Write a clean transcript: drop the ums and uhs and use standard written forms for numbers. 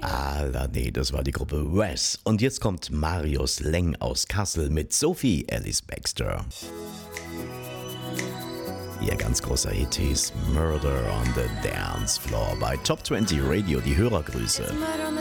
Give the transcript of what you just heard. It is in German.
Nee, das war die Gruppe Wes. Und jetzt kommt Marius Leng aus Kassel mit Sophie Ellis Baxter. Ihr ganz großer Hit hieß Murder on the Dance Floor bei Top 20 Radio, die Hörergrüße.